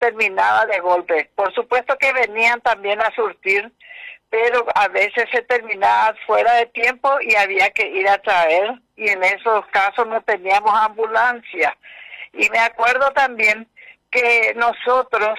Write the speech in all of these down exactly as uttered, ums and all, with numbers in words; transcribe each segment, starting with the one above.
terminaba de golpe. Por supuesto que venían también a surtir, pero a veces se terminaba fuera de tiempo y había que ir a traer, y en esos casos no teníamos ambulancia. Y me acuerdo también que nosotros,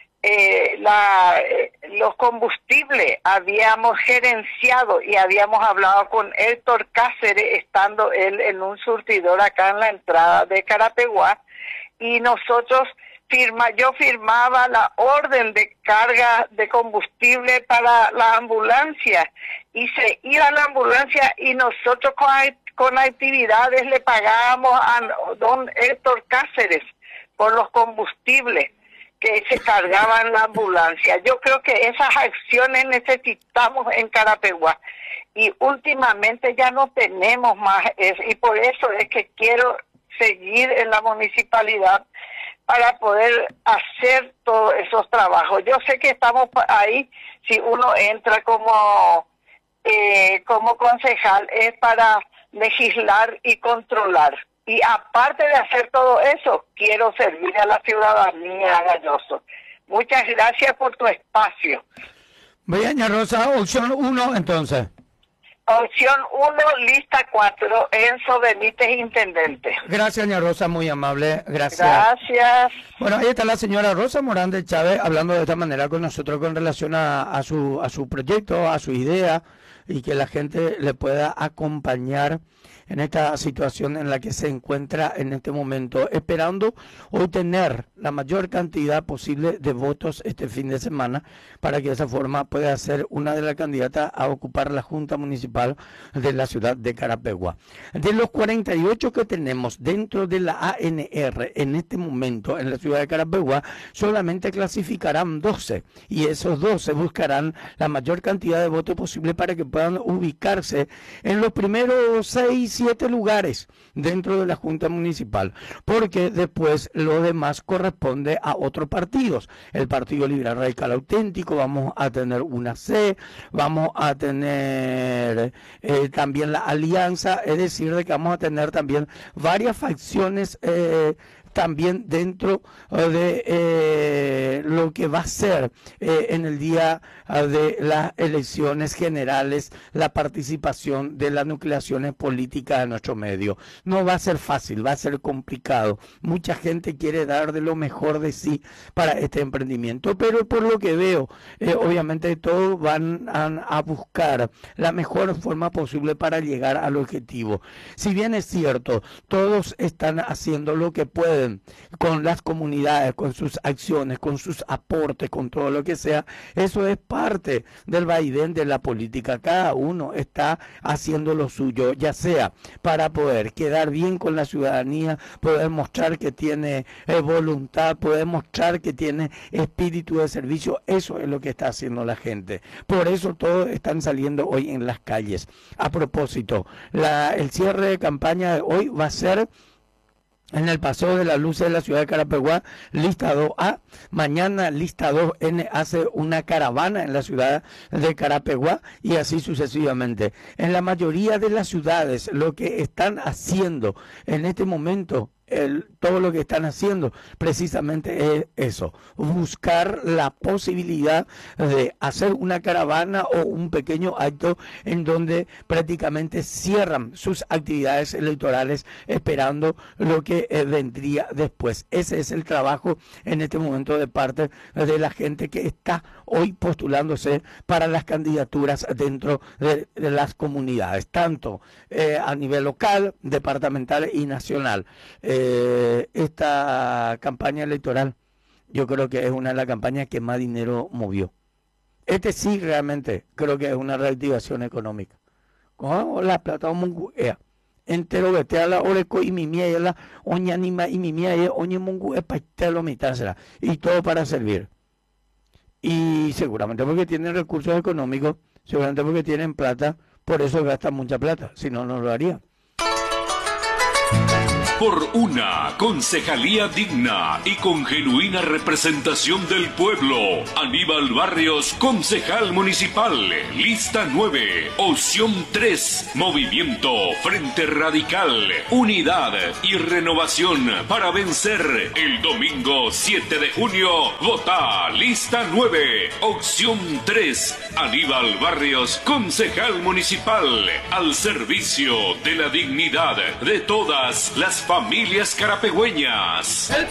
eh, la, eh, los combustibles, habíamos gerenciado y habíamos hablado con Héctor Cáceres, estando él en un surtidor acá en la entrada de Carapeguá, y nosotros firma, yo firmaba la orden de carga de combustible para la ambulancia, y se iba a la ambulancia y nosotros con, con actividades le pagábamos a don Héctor Cáceres por los combustibles que se cargaban en la ambulancia. Yo creo que esas acciones necesitamos en Carapeguá, y últimamente ya no tenemos más eso, y por eso es que quiero seguir en la municipalidad para poder hacer todos esos trabajos. Yo sé que estamos ahí, si uno entra como, eh, como concejal, es para legislar y controlar. Y aparte de hacer todo eso, quiero servir a la ciudadanía, Galloso. Muchas gracias por tu espacio. Vaya, doña Rosa, opción uno, entonces. Opción uno, lista cuatro, Enzo Benítez, intendente. Gracias, doña Rosa, muy amable. Gracias. Gracias. Bueno, ahí está la señora Rosa Morán de Chávez hablando de esta manera con nosotros con relación a, a, su, a su proyecto, a su idea, y que la gente le pueda acompañar en esta situación en la que se encuentra en este momento, esperando obtener la mayor cantidad posible de votos este fin de semana, para que de esa forma pueda ser una de las candidatas a ocupar la Junta Municipal de la ciudad de Carapeguá. De los cuarenta y ocho que tenemos dentro de la A N R en este momento en la ciudad de Carapeguá, solamente clasificarán doce, y esos doce buscarán la mayor cantidad de votos posible para que puedan ubicarse en los primeros seis, siete lugares dentro de la Junta Municipal, porque después lo demás corresponde a otros partidos. El Partido Liberal Radical Auténtico, vamos a tener una C, vamos a tener eh, también la Alianza, es decir, de que vamos a tener también varias facciones eh, también dentro uh, de eh, lo que va a ser eh, en el día uh, de las elecciones generales, la participación de las nucleaciones políticas en nuestro medio. No va a ser fácil, va a ser complicado. Mucha gente quiere dar de lo mejor de sí para este emprendimiento, pero por lo que veo, eh, obviamente todos van a, a buscar la mejor forma posible para llegar al objetivo. Si bien es cierto, todos están haciendo lo que pueden con las comunidades, con sus acciones, con sus aportes, con todo lo que sea, eso es parte del vaivén de la política. Cada uno está haciendo lo suyo, ya sea para poder quedar bien con la ciudadanía, poder mostrar que tiene eh, voluntad, poder mostrar que tiene espíritu de servicio. Eso es lo que está haciendo la gente. Por eso todos están saliendo hoy en las calles. A propósito, la, el cierre de campaña de hoy va a ser en el Paseo de las Luces de la ciudad de Carapeguá, lista dos A. Mañana lista dos N hace una caravana en la ciudad de Carapeguá, y así sucesivamente. En la mayoría de las ciudades lo que están haciendo en este momento, El, todo lo que están haciendo precisamente es eso, buscar la posibilidad de hacer una caravana o un pequeño acto en donde prácticamente cierran sus actividades electorales esperando lo que eh, vendría después. Ese es el trabajo en este momento de parte de la gente que está hoy postulándose para las candidaturas dentro de, de las comunidades, tanto eh, a nivel local, departamental y nacional. Eh, Eh, esta campaña electoral yo creo que es una de las campañas que más dinero movió. Este sí realmente creo que es una reactivación económica. Con la plata mungu ea entero vete a la oreco y mi mía la oña anima y mi mía y oña mungu e paitelo mitársela, y todo para servir. Y seguramente porque tienen recursos económicos, seguramente porque tienen plata, por eso gastan mucha plata, si no no lo harían. Por una concejalía digna y con genuina representación del pueblo. Aníbal Barrios, concejal municipal. Lista nueve, opción tres. Movimiento Frente Radical. Unidad y renovación para vencer. El domingo siete de junio. Vota lista nueve, opción tres. Aníbal Barrios, concejal municipal. Al servicio de la dignidad de todas las familias carapegüeñas.